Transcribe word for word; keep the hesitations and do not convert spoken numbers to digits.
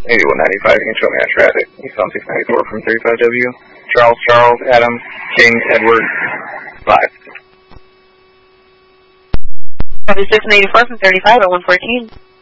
eighty-one ninety-five, you can show me that traffic. East on six ninety-four from thirty-five W. Charles, Charles, Adam, King, Edward, five. six eighty-four from thirty-five at one fourteen.